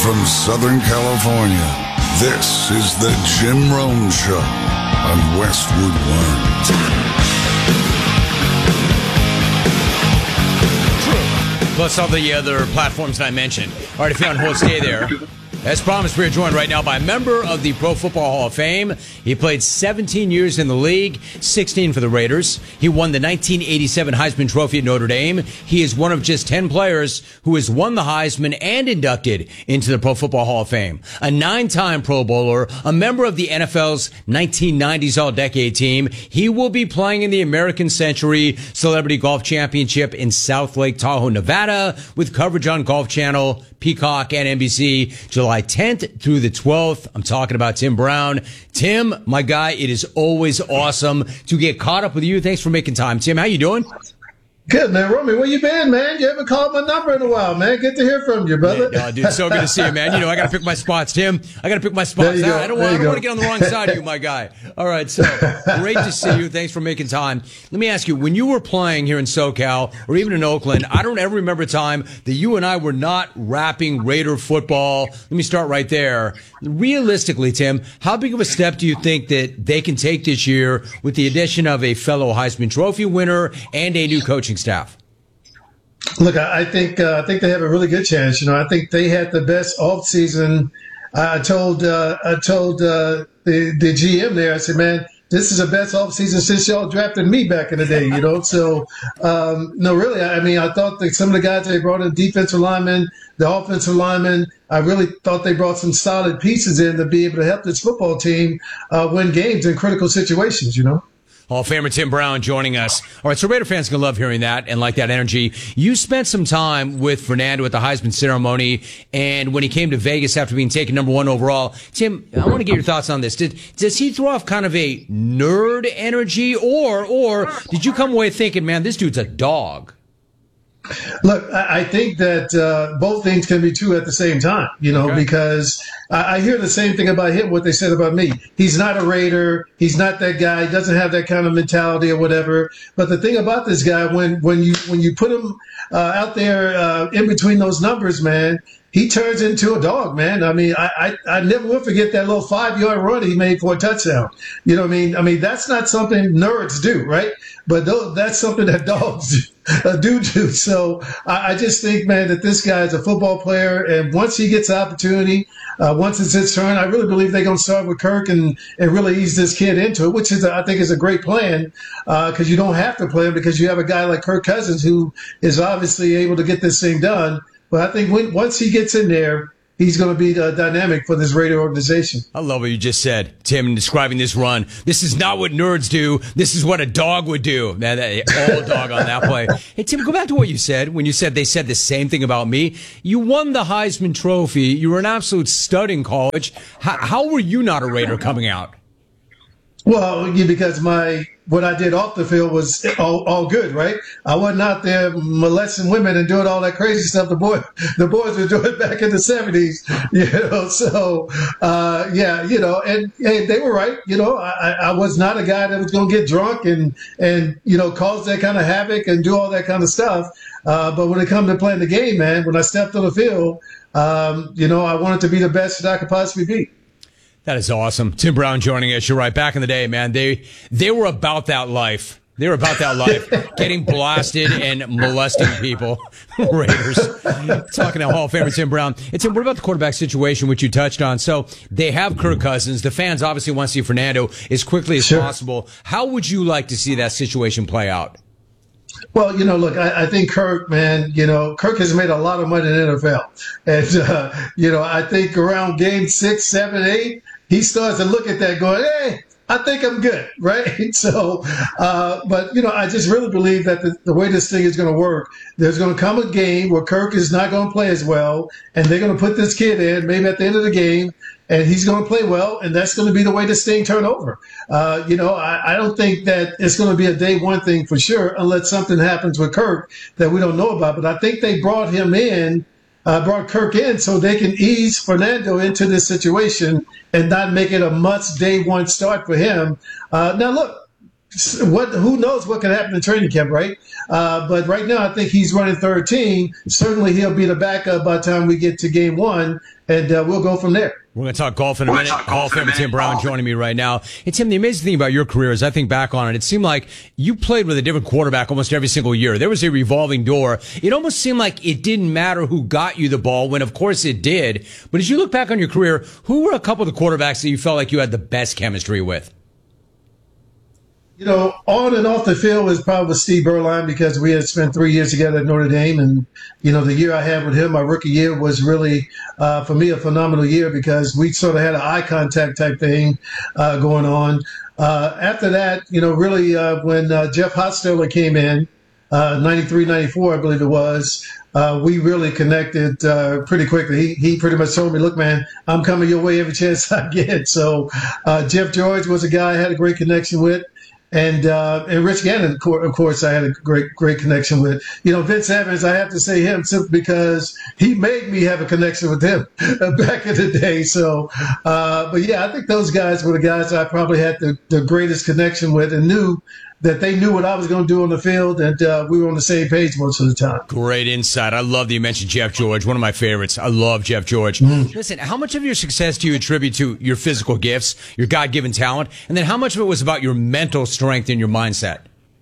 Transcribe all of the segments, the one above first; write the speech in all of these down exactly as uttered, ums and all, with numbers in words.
from Southern California, this is the Jim Rome Show on Westwood One. Plus all the other platforms that I mentioned. All right, if you're on hold, stay there. As promised, we are joined right now by a member of the Pro Football Hall of Fame. He played seventeen years in the league, sixteen for the Raiders. He won the nineteen eighty-seven Heisman Trophy at Notre Dame. He is one of just ten players who has won the Heisman and inducted into the Pro Football Hall of Fame. A nine-time Pro Bowler, a member of the N F L's nineteen nineties All-Decade team. He will be playing in the American Century Celebrity Golf Championship in South Lake Tahoe, Nevada, with coverage on Golf Channel, Peacock, and N B C, July tenth through the twelfth. I'm talking about Tim Brown. Tim, my guy, it is always awesome to get caught up with you. Thanks for making time. Tim, how you doing? Good, man. Romy, where you been, man? You haven't called my number in a while, man. Good to hear from you, brother. Yeah, no, dude, so good to see you, man. You know, I got to pick my spots, Tim. I got to pick my spots. I, I don't want, I don't want to get on the wrong side of you, my guy. All right, so great to see you. Thanks for making time. Let me ask you, when you were playing here in SoCal or even in Oakland, I don't ever remember a time that you and I were not rapping Raider football. Let me start right there. Realistically, Tim, how big of a step do you think that they can take this year with the addition of a fellow Heisman Trophy winner and a new coaching staff? Look, I think uh, I think they have a really good chance. You know, I think they had the best off season. I told uh, I told uh, the the G M there. I said, man, this is the best off season since y'all drafted me back in the day. You know, so um, no, really, I mean, I thought that some of the guys they brought in, defensive linemen, the offensive linemen, I really thought they brought some solid pieces in to be able to help this football team uh, win games in critical situations. You know. Hall of Famer Tim Brown joining us. All right, so Raider fans can love hearing that and like that energy. You spent some time with Fernando at the Heisman ceremony, and when he came to Vegas after being taken number one overall. Tim, I want to get your thoughts on this. Did does he throw off kind of a nerd energy, or or did you come away thinking, man, this dude's a dog? Look, I think that uh, both things can be true at the same time, you know, okay. because I, I hear the same thing about him, what they said about me. He's not a Raider. He's not that guy. He doesn't have that kind of mentality or whatever. But the thing about this guy, when, when you when you put him uh, out there uh, in between those numbers, man, he turns into a dog, man. I mean, I, I, I never will forget that little five-yard run he made for a touchdown. You know what I mean? I mean, that's not something nerds do, right? But those, that's something that dogs do. Uh, do do. So I, I just think, man, that this guy is a football player, and once he gets the opportunity, uh, once it's his turn, I really believe they're going to start with Kirk and, and really ease this kid into it, which is, I think, is a great plan because uh, you don't have to play him because you have a guy like Kirk Cousins who is obviously able to get this thing done. But I think when, once he gets in there, he's going to be uh, dynamic for this Raider organization. I love what you just said, Tim, in describing this run. This is not what nerds do. This is what a dog would do. Man, that, all dog on that play. Hey, Tim, go back to what you said when you said they said the same thing about me. You won the Heisman Trophy. You were an absolute stud in college. How, how were you not a Raider coming out? Well, yeah, because my what I did off the field was all, all good, right? I wasn't out there molesting women and doing all that crazy stuff the boy the boys were doing back in the seventies, you know. So uh, yeah, you know, and, and they were right. You know, I, I was not a guy that was going to get drunk and and you know cause that kind of havoc and do all that kind of stuff. Uh, but when it comes to playing the game, man, when I stepped on the field, um, you know, I wanted to be the best that I could possibly be. That is awesome. Tim Brown joining us. You're right. Back in the day, man, they they were about that life. They were about that life, getting blasted and molesting people. Raiders. Talking to Hall of Famer Tim Brown. And Tim, what about the quarterback situation, which you touched on? So they have Kirk Cousins. The fans obviously want to see Fernando as quickly as sure. possible. How would you like to see that situation play out? Well, you know, look, I, I think Kirk, man, you know, Kirk has made a lot of money in the N F L. And, uh, you know, I think around game six, seven, eight, he starts to look at that going, hey, I think I'm good, right? So, uh, but, you know, I just really believe that the, the way this thing is going to work, there's going to come a game where Kirk is not going to play as well, and they're going to put this kid in maybe at the end of the game, and he's going to play well, and that's going to be the way this thing turn over. Uh, you know, I, I don't think that it's going to be a day one thing for sure unless something happens with Kirk that we don't know about. But I think they brought him in, uh, brought Kirk in so they can ease Fernando into this situation and not make it a must day one start for him. Uh, now, look, what who knows what can happen in training camp, right? Uh, but right now, I think he's running third team. Certainly, he'll be the backup by the time we get to game one, and uh, we'll go from there. We're going to talk golf in a minute. Hall of Famer Tim Brown joining me right now. And Tim, the amazing thing about your career is I think back on it, it seemed like you played with a different quarterback almost every single year. There was a revolving door. It almost seemed like it didn't matter who got you the ball, when of course it did. But as you look back on your career, who were a couple of the quarterbacks that you felt like you had the best chemistry with? You know, on and off the field was probably Steve Berline, because we had spent three years together at Notre Dame. And, you know, the year I had with him, my rookie year, was really, uh, for me, a phenomenal year, because we sort of had an eye contact type thing uh, going on. Uh, after that, you know, really uh, when uh, Jeff Hostetler came in, uh, ninety-three, ninety-four, I believe it was, uh, we really connected uh, pretty quickly. He, he pretty much told me, look, man, I'm coming your way every chance I get. So uh, Jeff George was a guy I had a great connection with. And uh, and Rich Gannon, of course, I had a great great connection with. You know, Vince Evans, I have to say him simply because he made me have a connection with him back in the day. So, uh, but yeah, I think those guys were the guys I probably had the, the greatest connection with, and knew that they knew what I was going to do on the field, and uh, we were on the same page most of the time. Great insight. I love that you mentioned Jeff George, one of my favorites. I love Jeff George. Mm. Listen, how much of your success do you attribute to your physical gifts, your God-given talent, and then how much of it was about your mental strength and your mindset?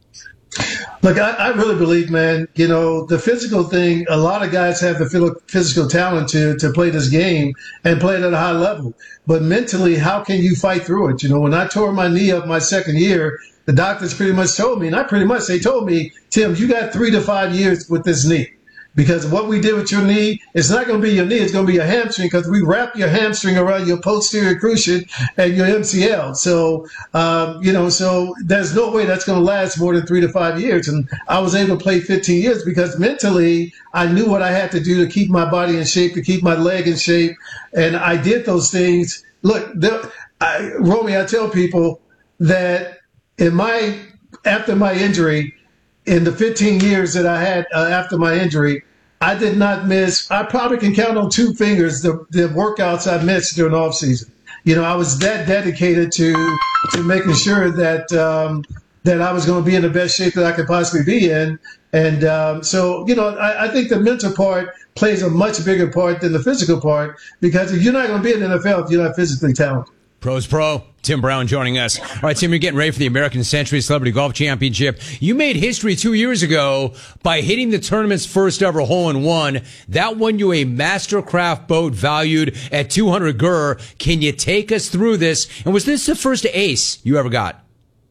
Look, I, I really believe, man, you know, the physical thing, a lot of guys have the physical talent to, to play this game and play it at a high level. But mentally, how can you fight through it? You know, when I tore my knee up my second year, the doctors pretty much told me, and I pretty much, they told me, Tim, you got three to five years with this knee. Because what we did with your knee, it's not going to be your knee, it's going to be your hamstring, because we wrap your hamstring around your posterior cruciate and your M C L. So, um, you know, so there's no way that's going to last more than three to five years. And I was able to play fifteen years because mentally I knew what I had to do to keep my body in shape, to keep my leg in shape. And I did those things. Look, there, I, Romy, I tell people that in my, after my injury, in the fifteen years that I had uh, after my injury, I did not miss. I probably can count on two fingers the, the workouts I missed during off season. You know, I was that dedicated to to making sure that um, that I was going to be in the best shape that I could possibly be in. And um, so, you know, I, I think the mental part plays a much bigger part than the physical part, because if you're not going to be in the N F L if you're not physically talented. Pros Pro, Tim Brown joining us. All right, Tim, you're getting ready for the American Century Celebrity Golf Championship. You made history two years ago by hitting the tournament's first ever hole-in-one. That won you a Mastercraft boat valued at two hundred G U R. Can you take us through this? And was this the first ace you ever got?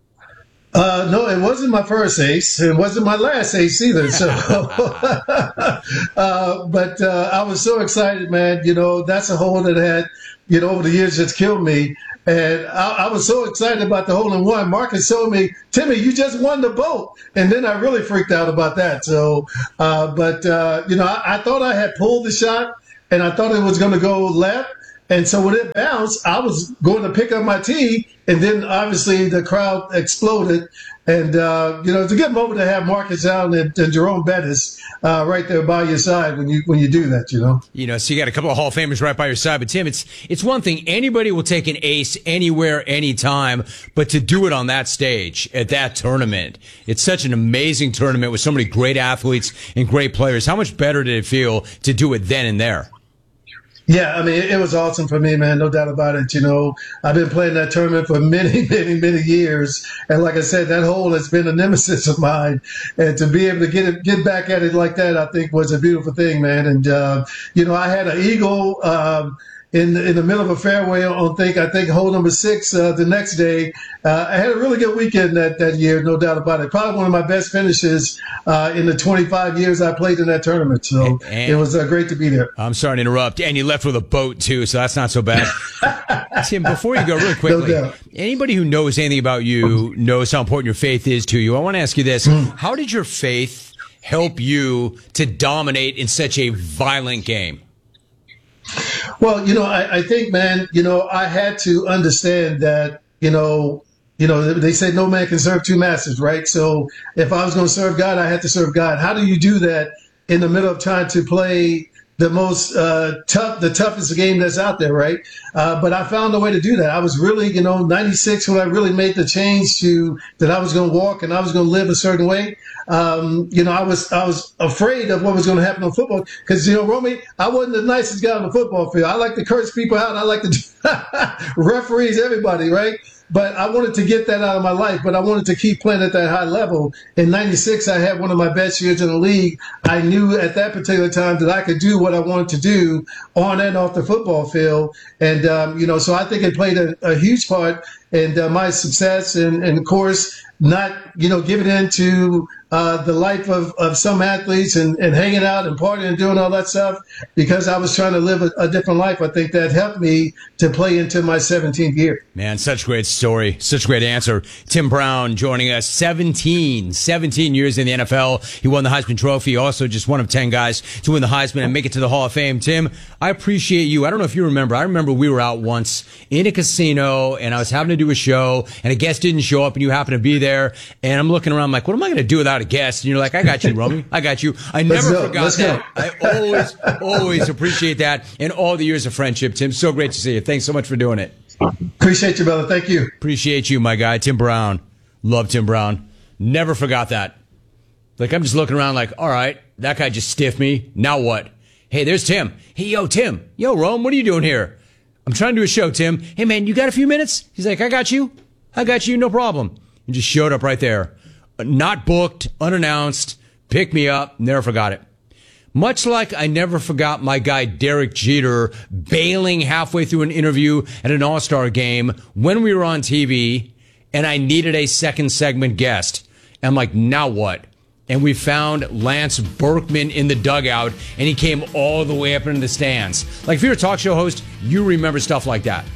Uh, no, it wasn't my first ace. It wasn't my last ace either. So, uh, but uh, I was so excited, man. You know, that's a hole that had, you know, over the years just killed me. And I, I was so excited about the hole in one. Marcus told me, Timmy, you just won the boat. And then I really freaked out about that. So, uh, but, uh, you know, I, I thought I had pulled the shot and I thought it was going to go left. And so when it bounced, I was going to pick up my tee, and then obviously the crowd exploded. And, uh, you know, it's a good moment to have Marcus Allen and, and Jerome Bettis uh, right there by your side when you when you do that, you know. You know, so you got a couple of Hall of Famers right by your side. But, Tim, it's it's one thing. Anybody will take an ace anywhere, anytime. But to do it on that stage at that tournament, it's such an amazing tournament with so many great athletes and great players. How much better did it feel to do it then and there? Yeah, I mean, it was awesome for me, man. No doubt about it. You know, I've been playing that tournament for many, many, many years. And like I said, that hole has been a nemesis of mine. And to be able to get it, get back at it like that, I think was a beautiful thing, man. And, uh, you know, I had an eagle, um, in in the middle of a fairway on think I think hole number six uh, the next day. Uh, I had a really good weekend that, that year, no doubt about it. Probably one of my best finishes uh, in the twenty-five years I played in that tournament. So and it was uh, great to be there. I'm sorry to interrupt. And you left with a boat too, so that's not so bad. Tim, before you go, really quickly, no anybody who knows anything about you knows how important your faith is to you. I want to ask you this: mm. How did your faith help you to dominate in such a violent game? Well, you know, I, I think, man, you know, I had to understand that, you know, you know, they say no man can serve two masters, right? So if I was going to serve God, I had to serve God. How do you do that in the middle of trying to play the most uh, tough, the toughest game that's out there, right? Uh, but I found a way to do that. I was really, you know, ninety-six when I really made the change to that I was going to walk and I was going to live a certain way. Um, you know, I was I was afraid of what was going to happen on football because, you know, Romy, I wasn't the nicest guy on the football field. I like to curse people out. I like to referees, everybody, right? But I wanted to get that out of my life, but I wanted to keep playing at that high level. In ninety-six, I had one of my best years in the league. I knew at that particular time that I could do what I wanted to do on and off the football field. And, um, you know, so I think it played a, a huge part in uh, my success and, and, of course, not, you know, giving in to uh, the life of, of some athletes and, and hanging out and partying and doing all that stuff because I was trying to live a, a different life. I think that helped me to play into my seventeenth year. Man, such a great story. Such a great answer. Tim Brown joining us. seventeen, seventeen years in the N F L. He won the Heisman Trophy. Also just one of ten guys to win the Heisman and make it to the Hall of Fame. Tim, I appreciate you. I don't know if you remember. I remember we were out once in a casino and I was having to do a show and a guest didn't show up and you happened to be there. And I'm looking around like, what am I going to do without a guest? And you're like, I got you, Romy. I got you. I never go. forgot Let's that. Go. I always, always appreciate that in all the years of friendship. Tim, so great to see you. Thanks so much for doing it. Appreciate you, brother. Thank you. Appreciate you, my guy. Tim Brown. Love Tim Brown. Never forgot that. Like, I'm just looking around like, all right, that guy just stiffed me. Now what? Hey, there's Tim. Hey, yo, Tim. Yo, Rome, what are you doing here? I'm trying to do a show, Tim. Hey, man, you got a few minutes? He's like, I got you. I got you. No problem. And just showed up right there. Not booked, unannounced, picked me up, never forgot it. Much like I never forgot my guy Derek Jeter bailing halfway through an interview at an All-Star game when we were on T V and I needed a second segment guest. I'm like, now what? And we found Lance Berkman in the dugout and he came all the way up into the stands. Like if you're a talk show host, you remember stuff like that.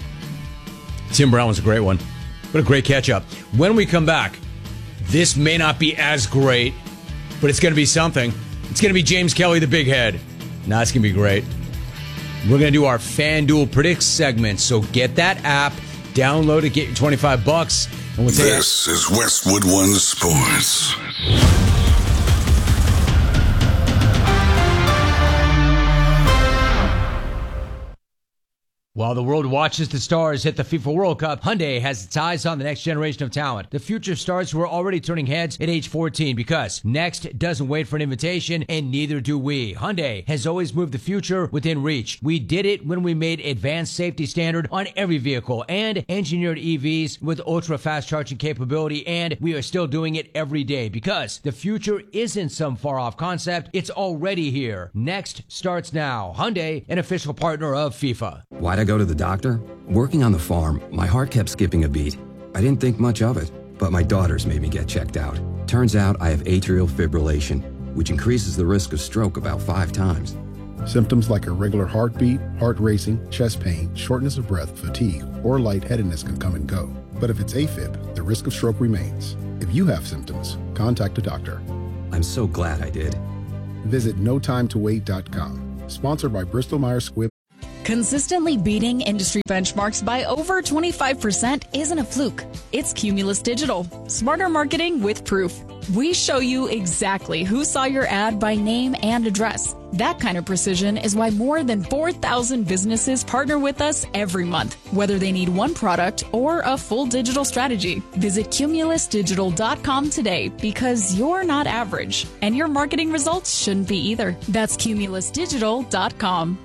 Tim Brown was a great one. What a great catch-up. When we come back, this may not be as great, but it's going to be something. It's going to be James Kelly, the big head. Nah, it's going to be great. We're going to do our FanDuel Predicts segment, so get that app, download it, get your twenty-five bucks. And we'll take this is Westwood One Sports. While the world watches the stars hit the FIFA World Cup, Hyundai has its eyes on the next generation of talent. The future stars who are already turning heads at age fourteen because next doesn't wait for an invitation and neither do we. Hyundai has always moved the future within reach. We did it when we made advanced safety standard on every vehicle and engineered E Vs with ultra fast charging capability, and we are still doing it every day because the future isn't some far off concept. It's already here. Next starts now. Hyundai, an official partner of FIFA. Why'd I go to the doctor? Working on the farm, my heart kept skipping a beat. I didn't think much of it, but my daughters made me get checked out. Turns out I have atrial fibrillation, which increases the risk of stroke about five times. Symptoms like irregular heartbeat, heart racing, chest pain, shortness of breath, fatigue, or lightheadedness can come and go. But if it's AFib, the risk of stroke remains. If you have symptoms, contact a doctor. I'm so glad I did. Visit no time to wait dot com. Sponsored by Bristol Myers Squibb. Consistently beating industry benchmarks by over twenty-five percent isn't a fluke. It's Cumulus Digital. Smarter marketing with proof. We show you exactly who saw your ad by name and address. That kind of precision is why more than four thousand businesses partner with us every month, whether they need one product or a full digital strategy. Visit Cumulus Digital dot com today because you're not average, and your marketing results shouldn't be either. That's Cumulus Digital dot com.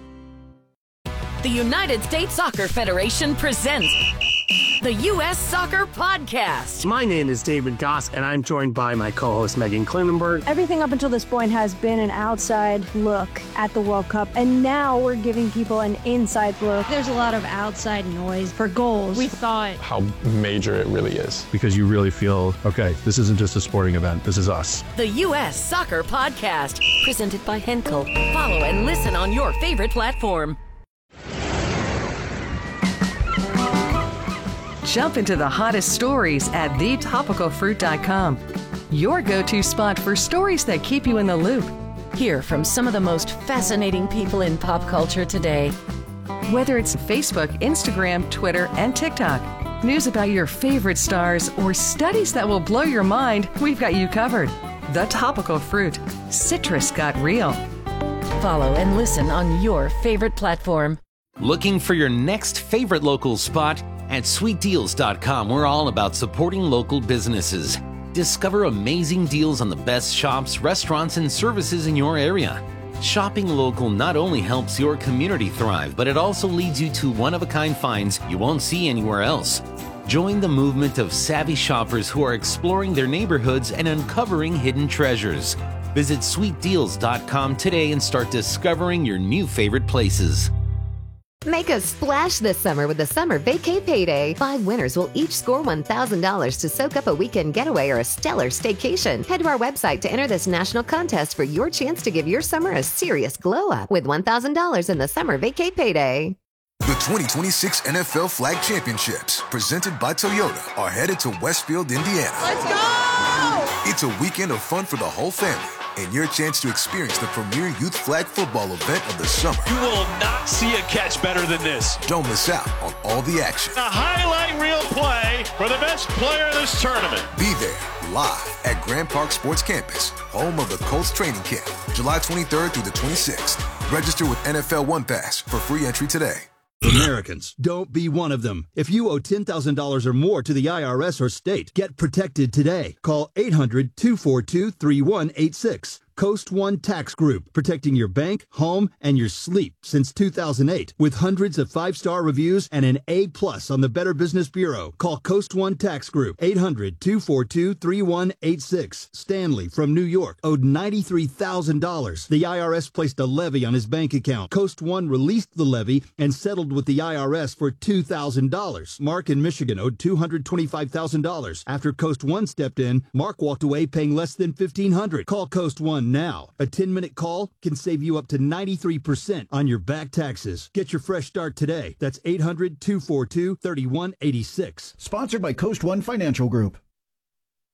The United States Soccer Federation presents the U S Soccer Podcast. My name is David Goss, and I'm joined by my co-host Megan Klinenberg. Everything up until this point has been an outside look at the World Cup, and now we're giving people an inside look. There's a lot of outside noise for goals. We thought how major it really is. Because you really feel, okay, this isn't just a sporting event, this is us. The U S Soccer Podcast, presented by Henkel. Follow and listen on your favorite platform. Jump into the hottest stories at the topical fruit dot com. Your go-to spot for stories that keep you in the loop. Hear from some of the most fascinating people in pop culture today. Whether it's Facebook, Instagram, Twitter, and TikTok, news about your favorite stars, or studies that will blow your mind, we've got you covered. The Topical Fruit. Citrus got real. Follow and listen on your favorite platform. Looking for your next favorite local spot? At sweet deals dot com, we're all about supporting local businesses. Discover amazing deals on the best shops, restaurants, and services in your area. Shopping local not only helps your community thrive, but it also leads you to one-of-a-kind finds you won't see anywhere else. Join the movement of savvy shoppers who are exploring their neighborhoods and uncovering hidden treasures. Visit sweet deals dot com today and start discovering your new favorite places. Make a splash this summer with the Summer Vacay Payday. Five winners will each score one thousand dollars to soak up a weekend getaway or a stellar staycation. Head to our website to enter this national contest for your chance to give your summer a serious glow-up with one thousand dollars in the Summer Vacay Payday. The twenty twenty-six N F L Flag Championships, presented by Toyota, are headed to Westfield, Indiana. Let's go! It's a weekend of fun for the whole family, and your chance to experience the premier youth flag football event of the summer. You will not see a catch better than this. Don't miss out on all the action. A highlight reel play for the best player in this tournament. Be there live at Grand Park Sports Campus, home of the Colts training camp, July twenty-third through the twenty-sixth. Register with N F L One Pass for free entry today. Americans, don't be one of them. If you owe ten thousand dollars or more to the I R S or state, get protected today. Call eight hundred, two four two, three one eight six. Coast One Tax Group, protecting your bank, home, and your sleep since two thousand eight. With hundreds of five-star reviews and an A plus on the Better Business Bureau. Call Coast One Tax Group, eight hundred, two four two, three one eight six. Stanley from New York owed ninety-three thousand dollars. The I R S placed a levy on his bank account. Coast One released the levy and settled with the I R S for two thousand dollars. Mark in Michigan owed two hundred twenty-five thousand dollars. After Coast One stepped in, Mark walked away paying less than fifteen hundred dollars. Call Coast One now. A ten-minute call can save you up to ninety-three percent on your back taxes. Get your fresh start today. That's eight hundred, two four two, three one eight six. Sponsored by Coast One Financial Group.